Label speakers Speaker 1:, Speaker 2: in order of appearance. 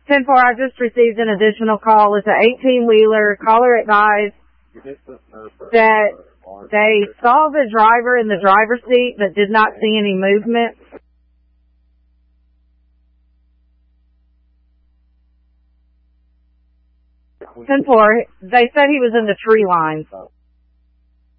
Speaker 1: 10-4, I just received an additional call. It's an 18-wheeler. Caller advised that they saw the driver in the driver's seat but did not see any movement. They said he was in the tree line.